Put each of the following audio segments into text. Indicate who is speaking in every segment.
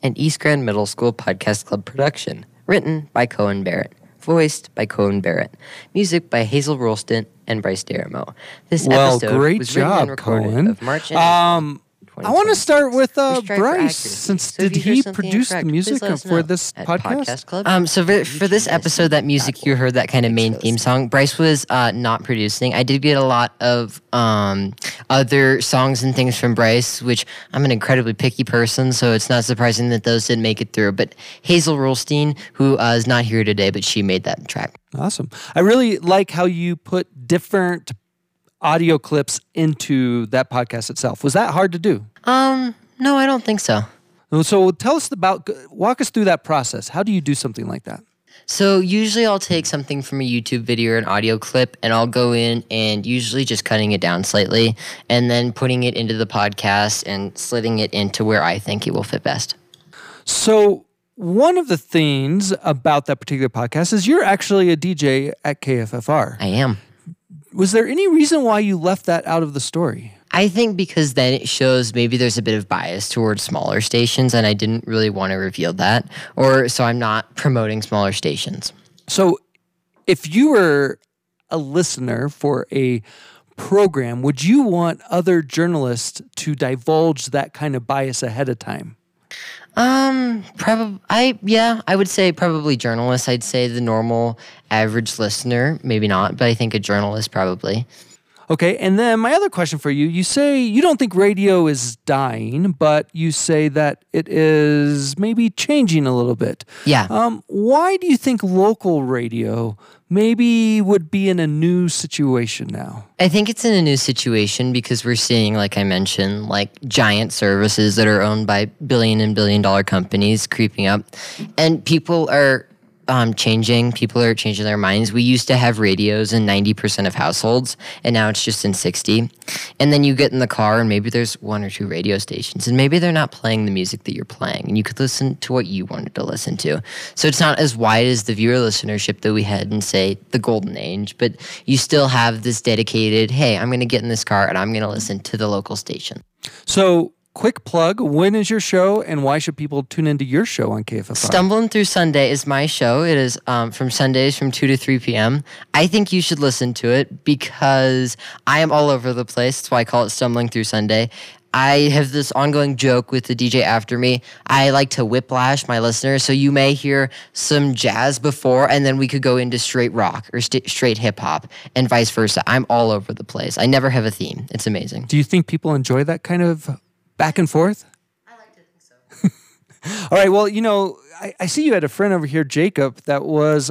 Speaker 1: an East Grand Middle School Podcast Club production. Written by Cohen Barrett. Voiced by Cohen Barrett. Music by Hazel Rolston and Bryce Daramo. This episode
Speaker 2: great
Speaker 1: was
Speaker 2: job,
Speaker 1: written and recorded
Speaker 2: Cohen.
Speaker 1: of March and
Speaker 2: I want to start with
Speaker 1: We strive for
Speaker 2: Bryce,
Speaker 1: accuracy.
Speaker 2: since
Speaker 1: So if
Speaker 2: did
Speaker 1: you hear
Speaker 2: he
Speaker 1: something
Speaker 2: produce the
Speaker 1: incorrect,
Speaker 2: music
Speaker 1: please let us
Speaker 2: for
Speaker 1: know
Speaker 2: this
Speaker 1: at
Speaker 2: podcast?
Speaker 1: Club. So for this episode, that music you heard, that kind of main theme song, Bryce was not producing. I did get a lot of other songs and things from Bryce, which I'm an incredibly picky person, so it's not surprising that those didn't make it through. But Hazel Rolstein, who is not here today, but she made that track.
Speaker 2: Awesome. I really like how you put different audio clips into that podcast itself. Was that hard to do?
Speaker 1: No, I don't think so.
Speaker 2: So walk us through that process. How do you do something like that?
Speaker 1: So usually I'll take something from a YouTube video or an audio clip, and I'll go in and usually just cutting it down slightly and then putting it into the podcast and slitting it into where I think it will fit best.
Speaker 2: So one of the things about that particular podcast is you're actually a DJ at KFFR.
Speaker 1: I am.
Speaker 2: Was there any reason why you left that out of the story?
Speaker 1: I think because then it shows maybe there's a bit of bias towards smaller stations, and I didn't really want to reveal that, so I'm not promoting smaller stations.
Speaker 2: So if you were a listener for a program, would you want other journalists to divulge that kind of bias ahead of time?
Speaker 1: I would say probably journalists. I'd say the normal average listener, maybe not, but I think a journalist probably.
Speaker 2: Okay, and then my other question for you, you say you don't think radio is dying, but you say that it is maybe changing a little bit.
Speaker 1: Yeah.
Speaker 2: Why do you think local radio maybe would be in a new situation now?
Speaker 1: I think it's in a new situation because we're seeing, like I mentioned, like giant services that are owned by billion and billion dollar companies creeping up, and people are changing. People are changing their minds. We used to have radios in 90% of households, and now it's just in 60. And then you get in the car, and maybe there's one or two radio stations, and maybe they're not playing the music that you're playing, and you could listen to what you wanted to listen to. So it's not as wide as the viewer listenership that we had in, say, the golden age, but you still have this dedicated, hey, I'm going to get in this car, and I'm going to listen to the local station.
Speaker 2: So, quick plug, when is your show and why should people tune into your show on KFFR?
Speaker 1: Stumbling Through Sunday is my show. It is from Sundays from 2 to 3 p.m. I think you should listen to it because I am all over the place. That's why I call it Stumbling Through Sunday. I have this ongoing joke with the DJ after me. I like to whiplash my listeners, so you may hear some jazz before, and then we could go into straight rock or straight hip-hop and vice versa. I'm all over the place. I never have a theme. It's amazing.
Speaker 2: Do you think people enjoy that kind of back and forth?
Speaker 1: I like to think so.
Speaker 2: All right. Well, I see you had a friend over here, Jacob, that was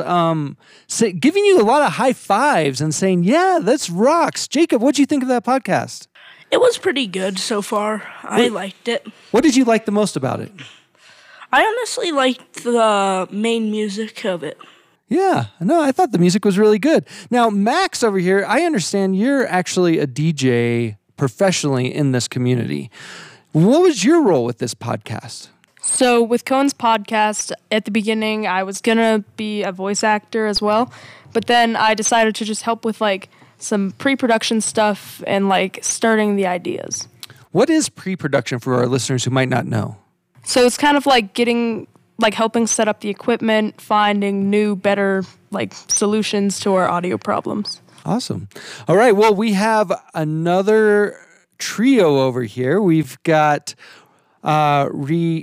Speaker 2: giving you a lot of high fives and saying, yeah, that's rocks. Jacob, what'd you think of that podcast?
Speaker 3: It was pretty good so far. I liked it.
Speaker 2: What did you like the most about it?
Speaker 3: I honestly liked the main music of it.
Speaker 2: Yeah, no, I thought the music was really good. Now, Max over here, I understand you're actually a DJ professionally in this community. What was your role with this podcast?
Speaker 4: So with Cohen's podcast, at the beginning, I was going to be a voice actor as well. But then I decided to just help with some pre-production stuff and starting the ideas.
Speaker 2: What is pre-production for our listeners who might not know?
Speaker 4: So it's kind of helping set up the equipment, finding new, better solutions to our audio problems.
Speaker 2: Awesome. All right. Well, we have another trio over here. We've got Riona,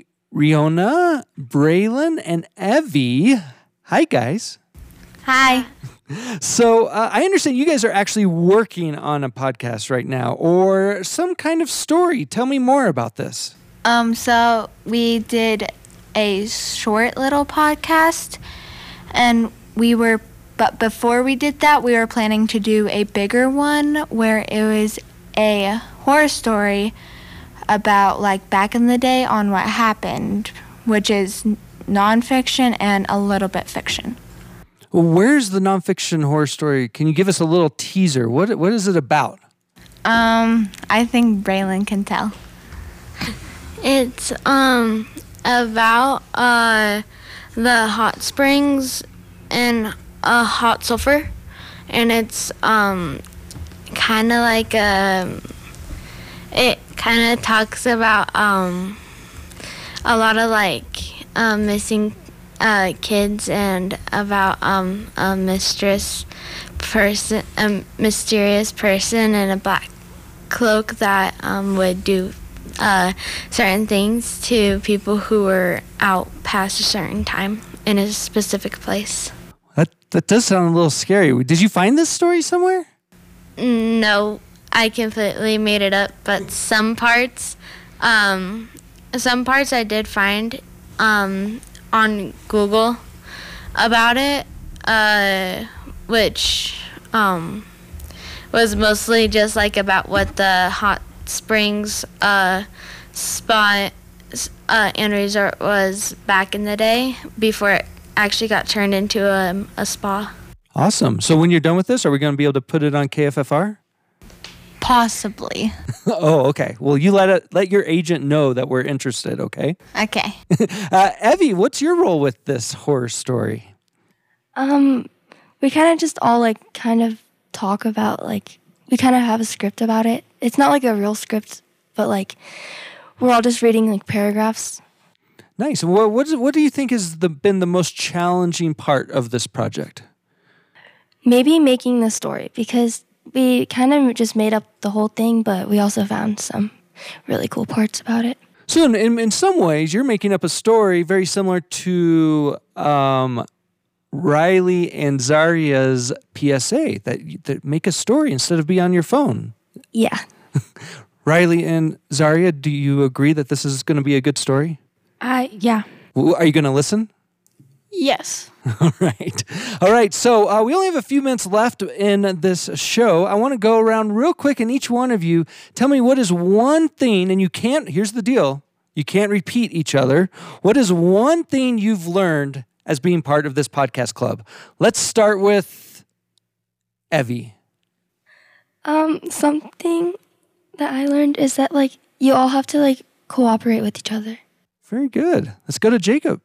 Speaker 2: Braylon, and Evie. Hi, guys.
Speaker 5: Hi.
Speaker 2: So I understand you guys are actually working on a podcast right now or some kind of story. Tell me more about this.
Speaker 5: So we did a short little podcast and but before we did that, we were planning to do a bigger one where it was a horror story about back in the day on what happened, which is nonfiction and a little bit fiction.
Speaker 2: Well, where's the nonfiction horror story? Can you give us a little teaser? What is it about?
Speaker 5: I think Braylon can tell.
Speaker 6: It's about the hot springs and hot sulfur, and it's kind of it kind of talks about a lot of like missing kids and about a mysterious person in a black cloak that would do certain things to people who were out past a certain time in a specific place.
Speaker 2: That does sound a little scary. Did you find this story somewhere?
Speaker 6: No, I completely made it up, but some parts I did find on Google about it, which was mostly just like about what the hot springs spot and resort was back in the day before it actually got turned into a spa.
Speaker 2: Awesome. So when you're done with this, are we going to be able to put it on KFFR?
Speaker 5: Possibly.
Speaker 2: Oh, okay. Well, you let your agent know that we're interested, okay?
Speaker 5: Okay.
Speaker 2: Evie, what's your role with this horror story?
Speaker 4: We kind of just all like kind of talk about like we kind of have a script about it. It's not like a real script, but like we're all just reading like paragraphs.
Speaker 2: Nice. What do you think has been the most challenging part of this project?
Speaker 4: Maybe making the story, because we kind of just made up the whole thing, but we also found some really cool parts about it.
Speaker 2: So in some ways, you're making up a story very similar to Riley and Zaria's PSA, that make a story instead of be on your phone.
Speaker 4: Yeah.
Speaker 2: Riley and Zaria, do you agree that this is going to be a good story?
Speaker 4: Yeah.
Speaker 2: Are you going to listen?
Speaker 3: Yes.
Speaker 2: All right. So we only have a few minutes left in this show. I want to go around real quick, and each one of you tell me what is one thing, and here's the deal. You can't repeat each other. What is one thing you've learned as being part of this podcast club? Let's start with Evie.
Speaker 4: Something that I learned is that like you all have to like cooperate with each other.
Speaker 2: Very good. Let's go to Jacob.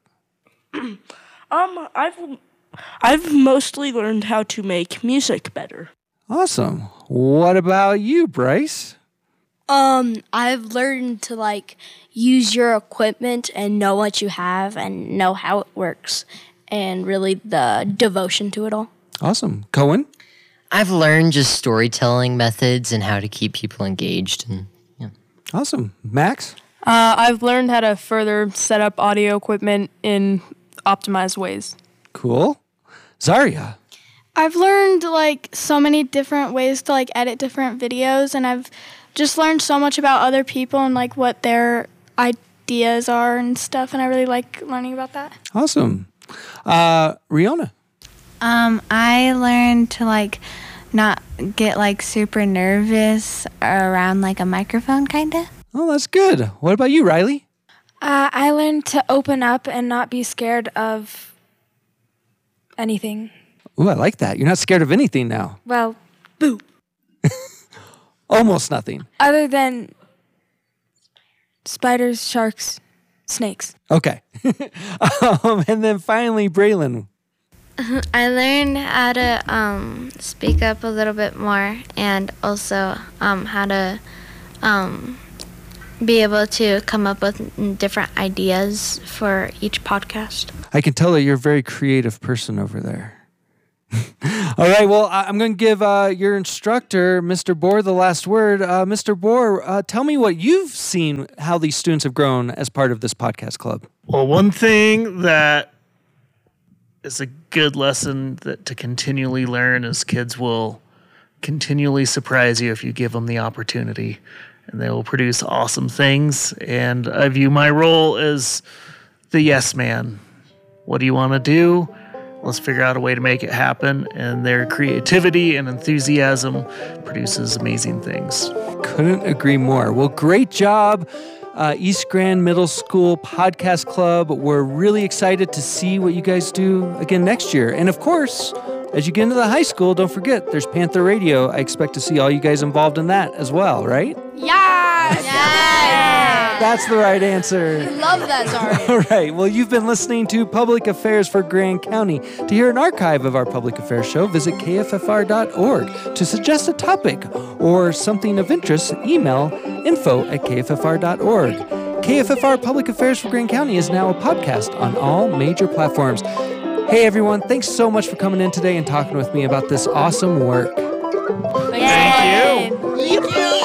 Speaker 3: I've mostly learned how to make music better.
Speaker 2: Awesome. What about you, Bryce?
Speaker 7: I've learned to like use your equipment and know what you have and know how it works and really the devotion to it all.
Speaker 2: Awesome. Cohen?
Speaker 1: I've learned just storytelling methods and how to keep people engaged. And yeah.
Speaker 2: Awesome. Max?
Speaker 4: I've learned how to further set up audio equipment in optimized ways.
Speaker 2: Cool. Zaria?
Speaker 8: I've learned like so many different ways to like edit different videos, and I've just learned so much about other people and like what their ideas are and stuff, and I really like learning about that.
Speaker 2: Awesome. Riona?
Speaker 5: I learned to like not get like super nervous around like a microphone kinda.
Speaker 2: Oh, that's good. What about you, Riley?
Speaker 9: I learned to open up and not be scared of anything.
Speaker 2: Ooh, I like that. You're not scared of anything now.
Speaker 9: Well, boo.
Speaker 2: Almost nothing.
Speaker 9: Other than spiders, sharks, snakes.
Speaker 2: Okay. And then finally, Braylon.
Speaker 6: I learned how to speak up a little bit more, and also how to be able to come up with different ideas for each podcast.
Speaker 2: I can tell that you're a very creative person over there. All right, well, I'm going to give your instructor, Mr. Bohr, the last word. Mr. Bohr, tell me what you've seen, how these students have grown as part of this podcast club.
Speaker 10: Well, one thing that is a good lesson to continually learn is kids will continually surprise you if you give them the opportunity, and they will produce awesome things. And I view my role as the yes man. What do you want to do? Let's figure out a way to make it happen. And their creativity and enthusiasm produces amazing things.
Speaker 2: Couldn't agree more. Well, great job, East Grand Middle School Podcast Club. We're really excited to see what you guys do again next year. And of course, as you get into the high school, don't forget, there's Panther Radio. I expect to see all you guys involved in that as well, right?
Speaker 8: Yes!
Speaker 5: Yes!
Speaker 2: That's the right answer.
Speaker 8: Love that, Zaria.
Speaker 2: All right. Well, you've been listening to Public Affairs for Grand County. To hear an archive of our public affairs show, visit kffr.org. To suggest a topic or something of interest, email info@kffr.org. KFFR Public Affairs for Grand County is now a podcast on all major platforms. Hey everyone, thanks so much for coming in today and talking with me about this awesome work.
Speaker 10: Thank you.